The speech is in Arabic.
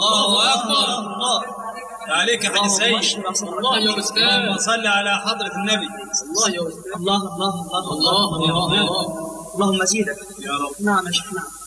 الله أكبر. الله عليك يا حاج سيد. الله يا أستاذ. اللهم صل على حضرة النبي. الله يا أستاذ. الله الله الله الله يا الله. اللهم زيدك. يا رب. نعم يا شيخ نعم.